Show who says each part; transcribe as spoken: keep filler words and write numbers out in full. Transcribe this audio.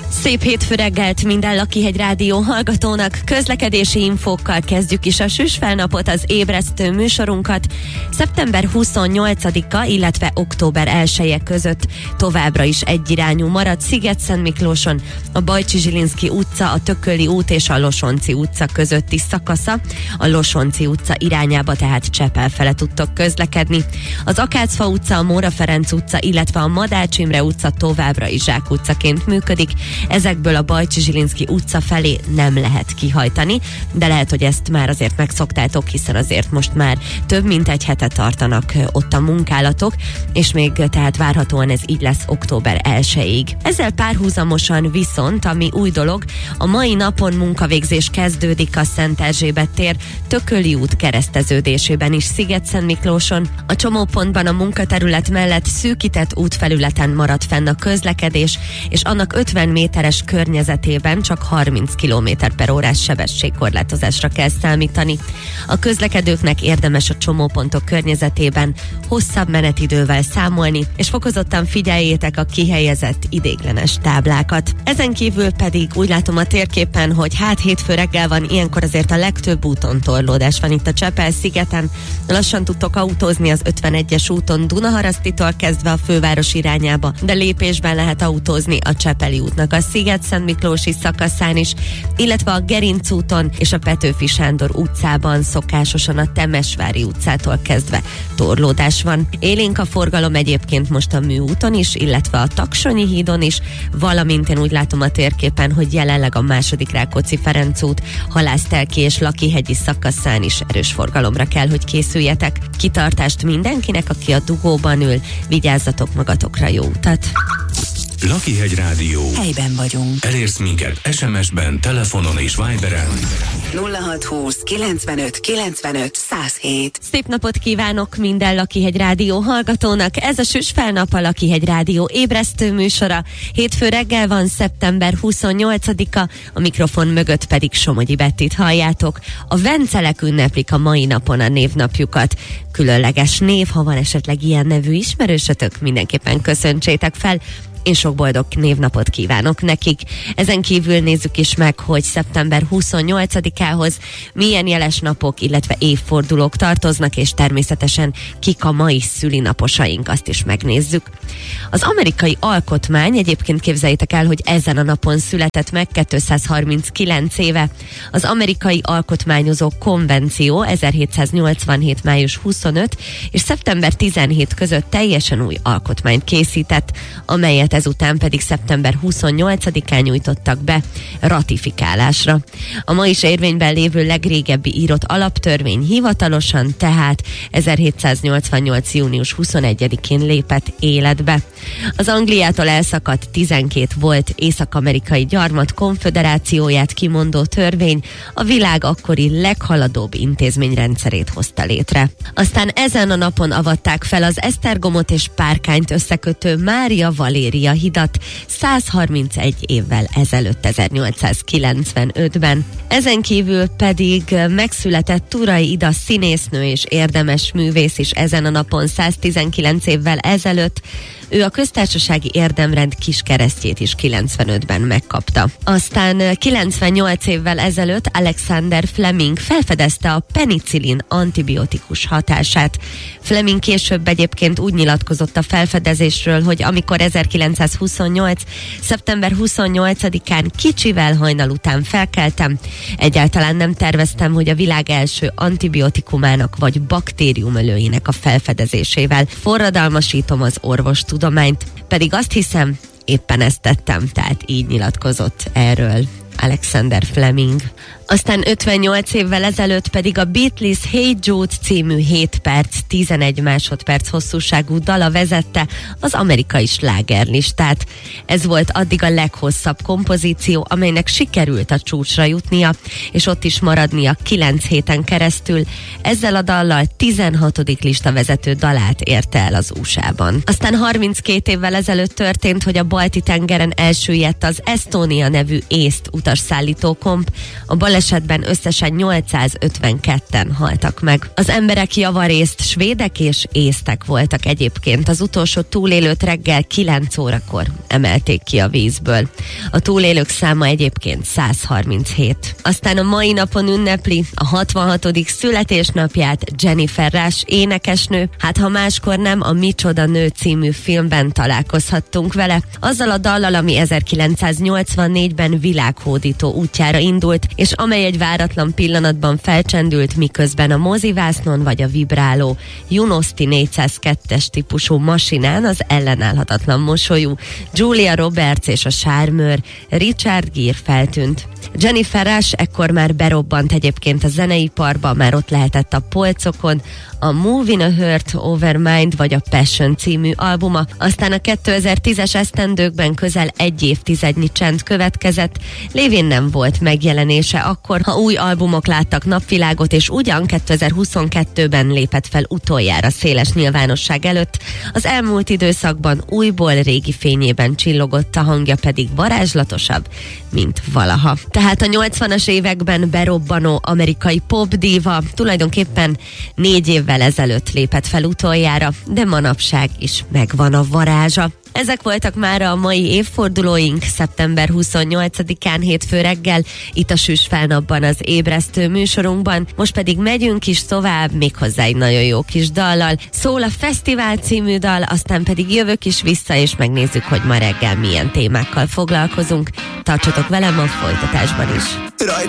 Speaker 1: Szép hétfő reggelt minden Lakihegy Rádió hallgatónak. Közlekedési infókkal kezdjük is a süsfelnapot, az ébresztő műsorunkat. szeptember huszonnyolcadika, illetve október elseje között továbbra is egyirányú marad Sziget-Szentmiklóson a Bajcsy-Zsilinszky utca, a Tököli út és a Losonczy utca közötti szakasza. A Losonczy utca irányába tehát Csepel fele tudtok közlekedni. Az Akácfa utca, a Móra Ferenc utca, illetve a Madács Imre utca továbbra is Zsák utcaként működik. Ezekből a Bajcsy-Zsilinszky utca felé nem lehet kihajtani, de lehet, hogy ezt már azért megszoktátok, hiszen azért most már több mint egy hete tartanak ott a munkálatok, és még tehát várhatóan ez így lesz október elsejéig. Ezzel párhuzamosan viszont, ami új dolog, a mai napon munkavégzés kezdődik a Szent Erzsébet tér Tököli út kereszteződésében is Sziget-Szentmiklóson. A csomópontban a munkaterület mellett szűkített útfelületen marad fenn a közlekedés, és annak ötven méteres környezetében csak harminc kilométer per órás sebességkorlátozásra kell számítani. A közlekedőknek érdemes a csomópontok környezetében hosszabb menetidővel számolni, és fokozottan figyeljétek a kihelyezett ideiglenes táblákat. Ezen kívül pedig úgy látom a térképen, hogy hát hétfő reggel van, ilyenkor azért a legtöbb úton torlódás van itt a Csepel-szigeten. Lassan tudtok autózni az ötvenegyes úton Dunaharasztitól kezdve a főváros irányába, de lépésben lehet autózni a Csepeli útnak a Sziget-Szentmiklósi szakaszán is, illetve a Gerinc úton és a Petőfi Sándor utcában szokásosan a Temesvári utcától kezdve torlódás van. Élénk a forgalom egyébként most a Műúton is, illetve a Taksonyi hídon is, valamint én úgy látom a térképen, hogy jelenleg a második Rákóczi-Ferenc út, Halásztelki és Lakihegyi szakaszán is erős forgalomra kell, hogy készüljetek. Kitartást mindenkinek, aki a dugóban ül, vigyázzatok magatokra, jó utat!
Speaker 2: Lakihegy Rádió.
Speaker 3: Helyben vagyunk.
Speaker 2: Elérsz minket es em es-ben, telefonon és Viberen.
Speaker 3: nulla hat húsz kilencvenöt kilencvenöt száz hét.
Speaker 1: Szép napot kívánok minden Lakihegy Rádió hallgatónak. Ez a süsfelnap, a Lakihegy Rádió ébresztő műsora. Hétfő reggel van, szeptember huszonnyolcadika, a mikrofon mögött pedig Somogyi Bettit halljátok. A Vencelek ünneplik a mai napon a névnapjukat. Különleges név, ha van esetleg ilyen nevű ismerősötök, mindenképpen köszöntsétek fel. Én sok boldog névnapot kívánok nekik. Ezen kívül nézzük is meg, hogy szeptember huszonnyolcadikához milyen jeles napok, illetve évfordulók tartoznak, és természetesen kik a mai szülinaposaink, azt is megnézzük. Az amerikai alkotmány, egyébként képzeljétek el, hogy ezen a napon született meg kétszázharminckilenc éve. Az amerikai alkotmányozó konvenció ezerhétszáznyolcvanhét. május huszonötödike és szeptember tizenhetedike között teljesen új alkotmányt készített, amelyet ezután pedig szeptember huszonnyolcadikán nyújtottak be ratifikálásra. A ma is érvényben lévő legrégebbi írott alaptörvény hivatalosan tehát ezerhétszáznyolcvannyolc. június huszonegyedikén lépett életbe. Az Angliától elszakadt tizenkét volt észak-amerikai gyarmat konföderációját kimondó törvény a világ akkori leghaladóbb intézményrendszerét hozta létre. Aztán ezen a napon avatták fel az Esztergomot és Párkányt összekötő Mária Valéria hidat százharmincegy évvel ezelőtt, ezernyolcszázkilencvenötben. Ezen kívül pedig megszületett Turay Ida színésznő és érdemes művész is ezen a napon száztizenkilenc évvel ezelőtt. Ő a köztársasági érdemrend kiskeresztjét is kilencvenötben megkapta. Aztán kilencvennyolc évvel ezelőtt Alexander Fleming felfedezte a penicillin antibiotikus hatását. Fleming később egyébként úgy nyilatkozott a felfedezésről, hogy amikor ezerkilencszázhuszonnyolc. szeptember huszonnyolcadikán kicsivel hajnal után felkeltem, egyáltalán nem terveztem, hogy a világ első antibiotikumának vagy baktériumölőjének a felfedezésével forradalmasítom az orvostudományt, pedig azt hiszem, éppen ezt tettem, tehát így nyilatkozott erről Alexander Fleming. Aztán ötvennyolc évvel ezelőtt pedig a Beatles Hey Jude című hét perc, tizenegy másodperc hosszúságú dala vezette az amerikai slágerlistát. Ez volt addig a leghosszabb kompozíció, amelynek sikerült a csúcsra jutnia, és ott is maradnia kilenc héten keresztül. Ezzel a dallal tizenhatodik listavezető dalát érte el az u es á-ban. Aztán harminckét évvel ezelőtt történt, hogy a Balti-tengeren elsüllyedt az Estonia nevű észt utas utasszállító komp. A balesetben összesen nyolcszázötvenketten haltak meg. Az emberek javarészt svédek és észtek voltak egyébként. Az utolsó túlélőt reggel kilenc órakor emelték ki a vízből. A túlélők száma egyébként száz harminchét. Aztán a mai napon ünnepli a hatvanhatodik születésnapját Jennifer Rush énekesnő. Hát ha máskor nem, a Micsoda nő című filmben találkozhattunk vele. Azzal a dallal, ami ezerkilencszáznyolcvannégyben világhódító útjára indult, és amely egy váratlan pillanatban felcsendült, miközben a mozivásznon vagy a vibráló Junosti négyszázkettes típusú masinán az ellenállhatatlan mosolyú Julia Roberts és a sármőr Richard Gere feltűnt. Jennifer Rush ekkor már berobbant egyébként a zeneiparba, már ott lehetett a polcokon, a Moving a Hurt Over Mind vagy a Passion című albuma, aztán a kétezer-tízes esztendőkben közel egy évtizednyi csend következett, lévén nem volt megjelenése akkor, ha új albumok láttak napvilágot, és ugyan kétezer-huszonkettőben lépett fel utoljára széles nyilvánosság előtt, az elmúlt időszakban újból régi fényében csillogott, a hangja pedig varázslatosabb, mint valaha. Tehát a nyolcvanas években berobbanó amerikai popdíva tulajdonképpen négy évvel ezelőtt lépett fel utoljára, de manapság is megvan a varázsa. Ezek voltak már a mai évfordulóink, szeptember huszonnyolcadikán hétfő reggel, itt a Süss Felnapban, az ébresztő műsorunkban. Most pedig megyünk is tovább, méghozzá egy nagyon jó kis dallal. Szól a Fesztivál című dal, aztán pedig jövök is vissza, és megnézzük, hogy ma reggel milyen témákkal foglalkozunk. Tartsatok velem a folytatásban is.
Speaker 4: Rajta